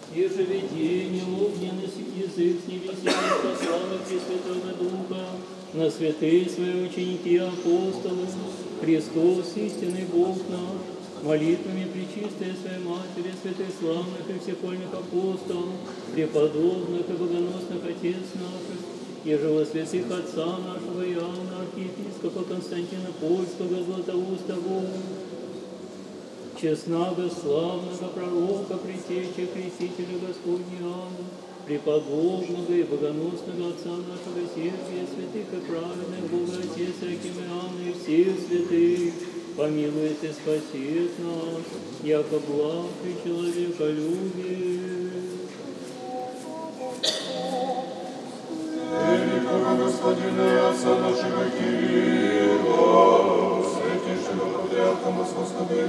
Ежеведением огненный язык с небесами по славе Пресвятого Духа, на святые свои ученики апостолы, Христос, истинный Бог наш, молитвами Пречистой Своей Матери, святых славных и всекольных апостолов, преподобных и богоносных Отец наших, еже во святых Отца нашего Иоанна, архиепископа Константина Польского, Златоустого, честного, славного пророка, предтечи, крестителя Господня Иоанна, преподобного и богоносного Отца нашего Сергия, святых и праведных Бога Отец Аким Иоанна и всех святых, помилует и спасет нас, яко благ и человеколюбие. Великого Господина Отца нашего Кирилла, святейшего патриарха Московского